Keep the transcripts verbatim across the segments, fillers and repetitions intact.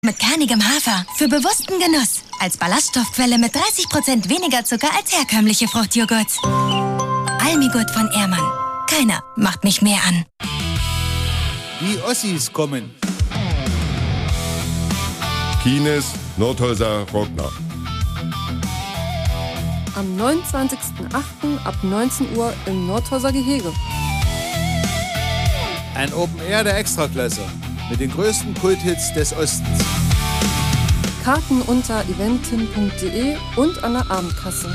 Mit kernigem Hafer für bewussten Genuss. Als Ballaststoffquelle mit dreißig Prozent weniger Zucker als herkömmliche Fruchtjoghurts. Almigurt von Ehrmann. Keiner macht mich mehr an. Die Ossis kommen. Kines, Nordhäuser, Rockner. Am neunundzwanzigsten achten ab neunzehn Uhr im Nordhäuser Gehege. Ein Open Air der Extraklasse mit den größten Kulthits des Ostens. Karten unter eventim punkt de und an der Abendkasse.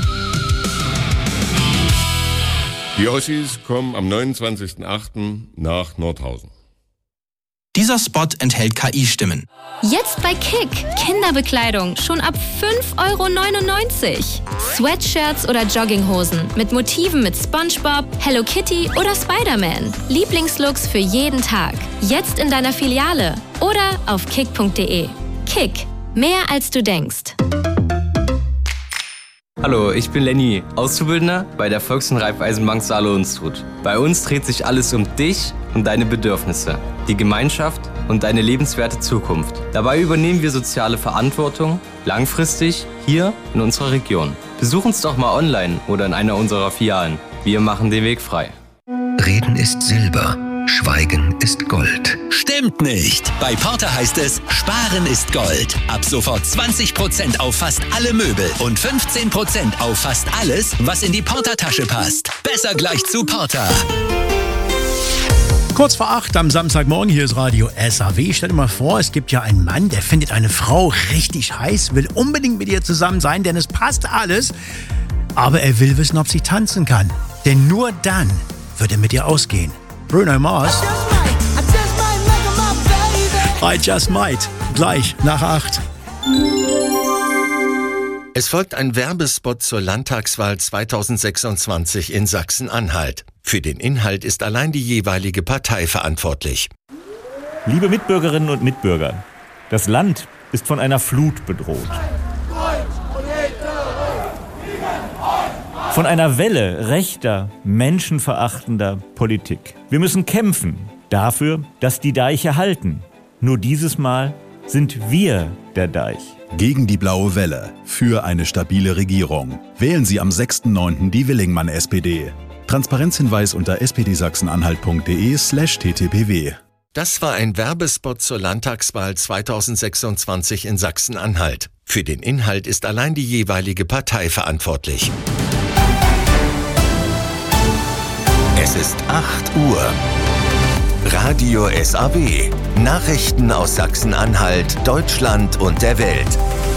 Die Ossis kommen am neunundzwanzigsten achten nach Nordhausen. Dieser Spot enthält K I-Stimmen. Jetzt bei Kick. Kinderbekleidung schon ab fünf Euro neunundneunzig. Sweatshirts oder Jogginghosen mit Motiven mit SpongeBob, Hello Kitty oder Spider-Man. Lieblingslooks für jeden Tag. Jetzt in deiner Filiale oder auf kick punkt de. Kick. Mehr als du denkst. Hallo, ich bin Lenny, Auszubildender bei der Volks- und Raiffeisenbank Saale-Unstrut. Bei uns dreht sich alles um dich und deine Bedürfnisse, die Gemeinschaft und deine lebenswerte Zukunft. Dabei übernehmen wir soziale Verantwortung langfristig hier in unserer Region. Besuch uns doch mal online oder in einer unserer Filialen. Wir machen den Weg frei. Reden ist Silber. Schweigen ist Gold. Stimmt nicht. Bei Porter heißt es, Sparen ist Gold. Ab sofort zwanzig Prozent auf fast alle Möbel und fünfzehn Prozent auf fast alles, was in die Porter-Tasche passt. Besser gleich zu Porter. Kurz vor acht am Samstagmorgen, hier ist Radio S A W. Stell dir mal vor, es gibt ja einen Mann, der findet eine Frau richtig heiß, will unbedingt mit ihr zusammen sein, denn es passt alles. Aber er will wissen, ob sie tanzen kann. Denn nur dann wird er mit ihr ausgehen. Bruno Mars. I just might. Gleich nach acht. Es folgt ein Werbespot zur Landtagswahl zweitausendsechsundzwanzig in Sachsen-Anhalt. Für den Inhalt ist allein die jeweilige Partei verantwortlich. Liebe Mitbürgerinnen und Mitbürger, das Land ist von einer Flut bedroht. Von einer Welle rechter, menschenverachtender Politik. Wir müssen kämpfen dafür, dass die Deiche halten. Nur dieses Mal sind wir der Deich. Gegen die blaue Welle. Für eine stabile Regierung. Wählen Sie am sechsten neunten die Willingmann S P D. Transparenzhinweis unter s p d sachsen-anhalt punkt de slash t t p w. Das war ein Werbespot zur Landtagswahl zweitausendsechsundzwanzig in Sachsen-Anhalt. Für den Inhalt ist allein die jeweilige Partei verantwortlich. Es ist acht Uhr. Radio S A W. Nachrichten aus Sachsen-Anhalt, Deutschland und der Welt.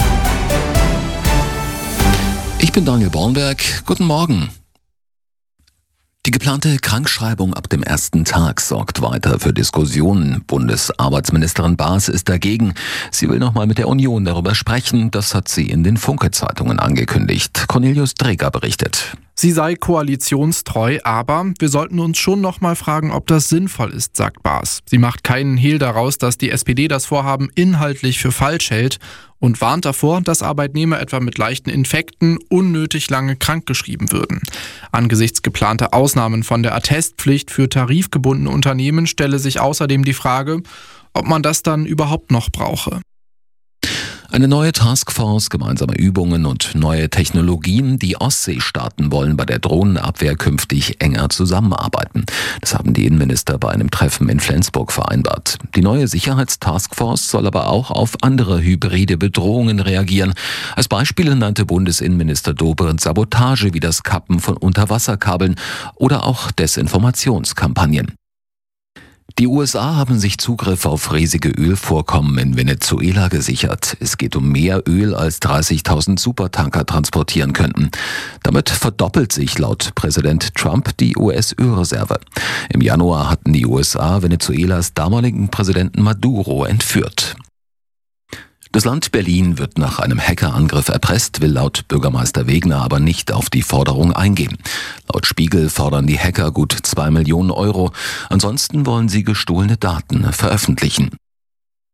Ich bin Daniel Bornberg. Guten Morgen. Die geplante Krankschreibung ab dem ersten Tag sorgt weiter für Diskussionen. Bundesarbeitsministerin Baas ist dagegen. Sie will nochmal mit der Union darüber sprechen. Das hat sie in den Funke-Zeitungen angekündigt. Cornelius Dreger berichtet. Sie sei koalitionstreu, aber wir sollten uns schon noch mal fragen, ob das sinnvoll ist, sagt Baas. Sie macht keinen Hehl daraus, dass die S P D das Vorhaben inhaltlich für falsch hält und warnt davor, dass Arbeitnehmer etwa mit leichten Infekten unnötig lange krankgeschrieben würden. Angesichts geplanter Ausnahmen von der Attestpflicht für tarifgebundene Unternehmen stelle sich außerdem die Frage, ob man das dann überhaupt noch brauche. Eine neue Taskforce, gemeinsame Übungen und neue Technologien. Die Ostseestaaten wollen bei der Drohnenabwehr künftig enger zusammenarbeiten. Das haben die Innenminister bei einem Treffen in Flensburg vereinbart. Die neue Sicherheitstaskforce soll aber auch auf andere hybride Bedrohungen reagieren. Als Beispiele nannte Bundesinnenminister Dobrindt Sabotage wie das Kappen von Unterwasserkabeln oder auch Desinformationskampagnen. Die U S A haben sich Zugriff auf riesige Ölvorkommen in Venezuela gesichert. Es geht um mehr Öl, als dreißigtausend Supertanker transportieren könnten. Damit verdoppelt sich laut Präsident Trump die U S-Ölreserve. Im Januar hatten die U S A Venezuelas damaligen Präsidenten Maduro entführt. Das Land Berlin wird nach einem Hackerangriff erpresst, will laut Bürgermeister Wegner aber nicht auf die Forderung eingehen. Laut Spiegel fordern die Hacker gut zwei Millionen Euro. Ansonsten wollen sie gestohlene Daten veröffentlichen.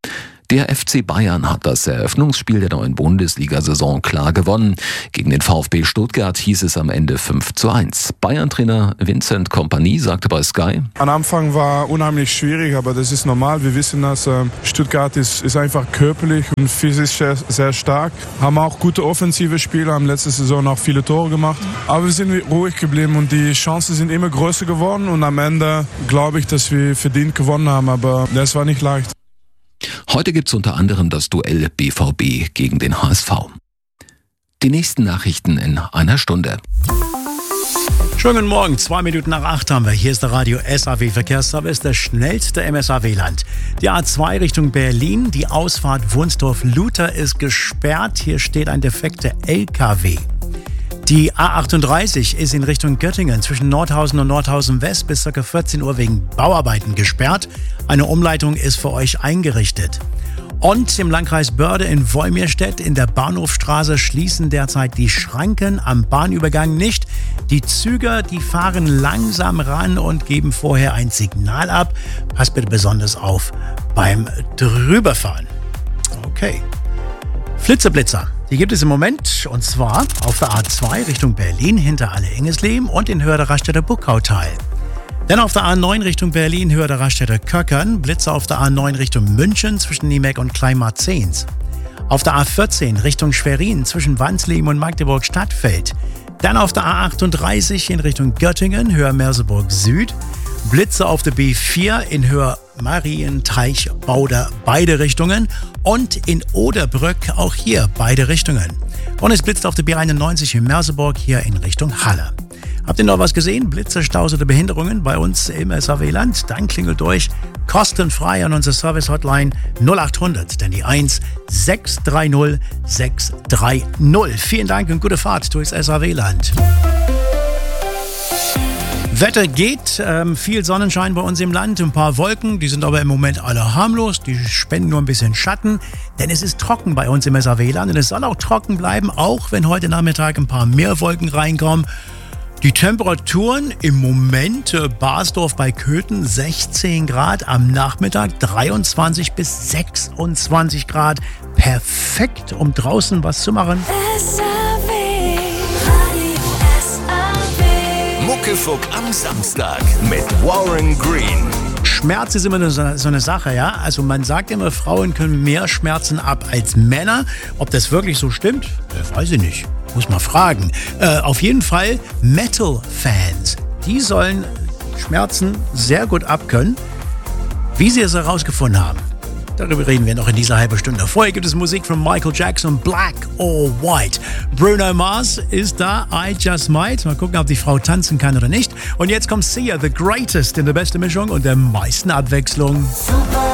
Der F C Bayern hat das Eröffnungsspiel der neuen Bundesliga-Saison klar gewonnen. Gegen den VfB Stuttgart hieß es am Ende fünf zu eins. Bayern-Trainer Vincent Kompany sagte bei Sky: Am Anfang war unheimlich schwierig, aber das ist normal. Wir wissen, dass äh, Stuttgart ist, ist einfach körperlich und physisch sehr, sehr stark. Haben auch gute offensive Spieler, haben letzte Saison auch viele Tore gemacht. Aber wir sind ruhig geblieben und die Chancen sind immer größer geworden. Und am Ende glaube ich, dass wir verdient gewonnen haben, aber das war nicht leicht. Heute gibt's unter anderem das Duell B V B gegen den H S V. Die nächsten Nachrichten in einer Stunde. Schönen guten Morgen, zwei Minuten nach acht haben wir. Hier ist der Radio S A W Verkehrsservice, der schnellste im S A W-Land. Die A zwei Richtung Berlin, die Ausfahrt Wunsdorf-Luther ist gesperrt. Hier steht ein defekter L K W. Die A achtunddreißig ist in Richtung Göttingen zwischen Nordhausen und Nordhausen West bis ca. vierzehn Uhr wegen Bauarbeiten gesperrt. Eine Umleitung ist für euch eingerichtet. Und im Landkreis Börde in Wolmirstedt in der Bahnhofstraße schließen derzeit die Schranken am Bahnübergang nicht. Die Züge, die fahren langsam ran und geben vorher ein Signal ab. Passt bitte besonders auf beim Drüberfahren. Okay. Flitzeblitzer. Die gibt es im Moment, und zwar auf der A zwei Richtung Berlin hinter Alle-Engesleben und in Höhe der Raststätter Buckautal. Dann auf der A neun Richtung Berlin, Höhe der Raststätter Köckern, Blitzer auf der A neun Richtung München zwischen Niemeck und Kleinmarzens. Auf der A vierzehn Richtung Schwerin zwischen Wansleben und Magdeburg-Stadtfeld. Dann auf der A achtunddreißig in Richtung Göttingen, Höhe Merseburg Süd. Blitze auf der B vier in Höhe Marienteich, Bauder, beide Richtungen. Und in Oderbrück auch hier beide Richtungen. Und es blitzt auf der B einundneunzig in Merseburg hier in Richtung Halle. Habt ihr noch was gesehen? Blitze, Staus oder Behinderungen bei uns im S A W-Land? Dann klingelt durch kostenfrei an unsere Service-Hotline null achthundert, denn die eins sechs drei null sechs drei null. Vielen Dank und gute Fahrt durchs S A W-Land. Wetter geht, ähm, viel Sonnenschein bei uns im Land, ein paar Wolken, die sind aber im Moment alle harmlos, die spenden nur ein bisschen Schatten, denn es ist trocken bei uns im S A W-Land und es soll auch trocken bleiben, auch wenn heute Nachmittag ein paar mehr Wolken reinkommen. Die Temperaturen im Moment, äh, Basdorf bei Köthen sechzehn Grad, am Nachmittag dreiundzwanzig bis sechsundzwanzig Grad, perfekt, um draußen was zu machen. S A W. Muckefuck am Samstag mit Warren Green. Schmerz ist immer so, so eine Sache, ja. Also man sagt immer, Frauen können mehr Schmerzen ab als Männer. Ob das wirklich so stimmt, äh, weiß ich nicht. Muss man fragen. Äh, auf jeden Fall Metal-Fans, die sollen Schmerzen sehr gut abkönnen. Wie sie es herausgefunden haben, darüber reden wir noch in dieser halben Stunde. Vorher gibt es Musik von Michael Jackson, Black or White. Bruno Mars ist da, I Just Might. Mal gucken, ob die Frau tanzen kann oder nicht. Und jetzt kommt Sia, The Greatest, in der besten Mischung und der meisten Abwechslung. Super.